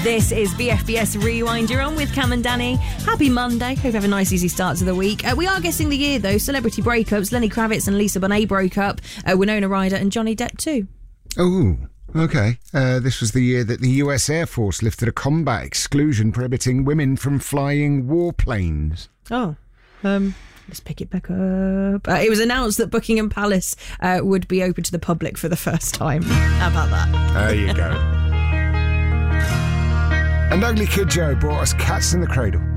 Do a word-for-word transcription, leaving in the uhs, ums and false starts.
This is B F B S Rewind. You're on with Cam and Danny. Happy Monday. Hope you have a nice, easy start to the week. Uh, we are guessing the year, though. Celebrity breakups. Lenny Kravitz and Lisa Bonet broke up. Uh, Winona Ryder and Johnny Depp too. Oh, OK. Uh, this was the year that the U S Air Force lifted a combat exclusion prohibiting women from flying warplanes. Oh, um... let's pick it back up. Uh, it was announced that Buckingham Palace uh, would be open to the public for the first time. How about that? There you go. And Ugly Kid Joe brought us Cats in the Cradle.